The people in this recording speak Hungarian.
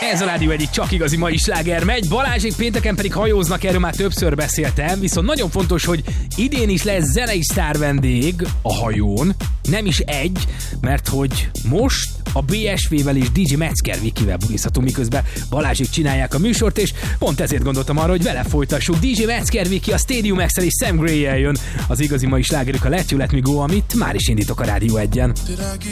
Ez a Rádió egyik csak igazi mai sláger megy. Balázsék pénteken pedig hajóznak, erről már többször beszéltem, viszont nagyon fontos, hogy idén is lesz zenei sztárvendég a hajón. Nem is egy, mert hogy most a BSV-vel és DJ Metzger Vikivel bulizhatunk, miközben Balázsék csinálják a műsort, és pont ezért gondoltam arra, hogy vele folytassuk. DJ Metzger Viki, a Stadium X-el és Sam Gray-jel jön az igazi mai slágerük, a Let You Let Me Go, amit már is indítok a Rádió 1-en.